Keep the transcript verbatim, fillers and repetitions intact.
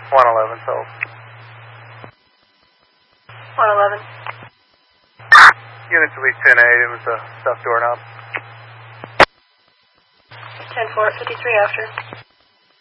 one eleven, so. one eleven. Units at least ten eight, it was a stuffed doorknob. ten four, fifty-three after.